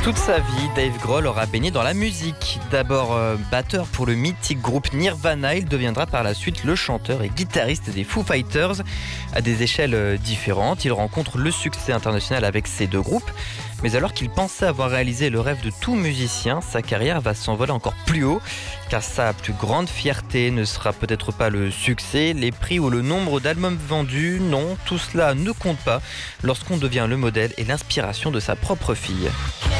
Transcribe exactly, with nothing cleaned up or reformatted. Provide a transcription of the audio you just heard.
Toute sa vie, Dave Grohl aura baigné dans la musique. D'abord euh, batteur pour le mythique groupe Nirvana, il deviendra par la suite le chanteur et guitariste des Foo Fighters. À des échelles euh, différentes, il rencontre le succès international avec ces deux groupes. Mais alors qu'il pensait avoir réalisé le rêve de tout musicien, sa carrière va s'envoler encore plus haut, car sa plus grande fierté ne sera peut-être pas le succès, les prix ou le nombre d'albums vendus. Non, tout cela ne compte pas lorsqu'on devient le modèle et l'inspiration de sa propre fille.